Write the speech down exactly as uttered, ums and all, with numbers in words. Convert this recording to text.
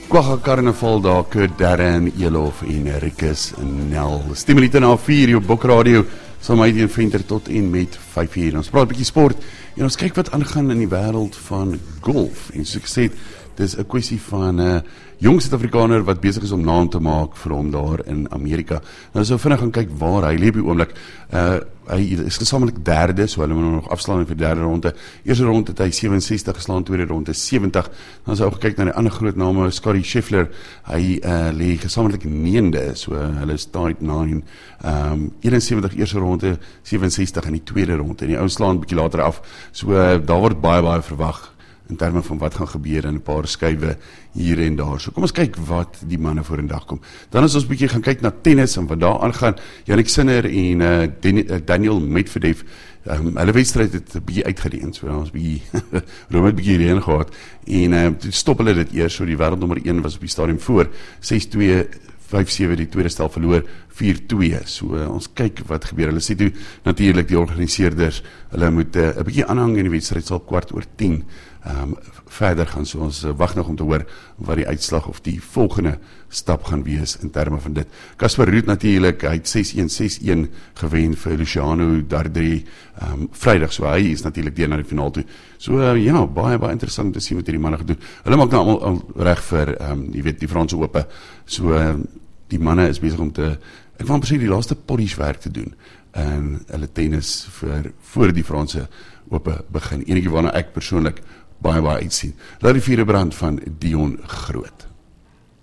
Kwagga Carnaval daar, Kurt Darren, Elof en Rikus en Nel. tien minute na vier op Bok Radio, sal my die venter tot en met vyf uur. Ons praat 'n bietjie sport en ons kyk wat aangaan in die wêreld van golf. En soos ek sê, dis 'n kwessie van 'n uh, jong Suid-Afrikaner wat besig is om naam te maak vir hom daar in Amerika. Nou so vinnig gaan kyk waar hy lê op die oomblik. Uh, hy is gesamentlik derde, so hulle moet nog afslaan vir derde ronde. Eerste ronde het hy sewe sestig geslaan, tweede ronde sewentig. Dan is hy ook gekyk na die ander groot name, Scottie Scheffler. Hy uh, lê gesamentlik negende, so uh, hulle is tied nine. Um, eenensewentig eerste ronde, sewe sestig in die tweede ronde. En die ou slaan 'n bietjie later af. So uh, daar word baie baie verwag in terme van wat gaan gebeur in 'n paar skuwe hier en daar. So kom ons kyk wat die manne voor in dag kom. Dan is ons bietjie gaan kyk na tennis en wat daar aangaan. Jannik Sinner en uh, Den- Daniel Medvedev, um, hulle wedstryd het 'n bietjie uitgedien, so ons bietjie Rome het bietjie reën gehad en uh, toe stop hulle dit eers, so die wêreldnommer een was op die stadium voor ses twee vyf sewe, die tweede stel verloor vier twee. So uh, ons kyk wat gebeur. Hulle sê toe natuurlik die organiseerders, hulle moet 'n uh, bietjie aanhang in die wedstryd sal kwart oor tien um, verder gaan. So ons uh, wag nog om te hoor wat die uitslag of die volgende stap gaan wees in terme van dit. Casper Ruud natuurlik, hy het ses een ses een gewen vir Luciano Dardri um, Vrydag, so hy is natuurlik deur na die finaal toe. So uh, ja, baie baie interessant te sien wat hierdie manne gedoen. Hulle maak nou almal al reg vir um, jy weet die Franse Ope. So uh, die manne is besig om te, ek wil amper sê die laaste polish werk te doen en hulle tennis vir voor die Franse Ope begin. Enetjie waarna ek persoonlik baie baie uitsien. Laat die vierde brand van Dion Groot.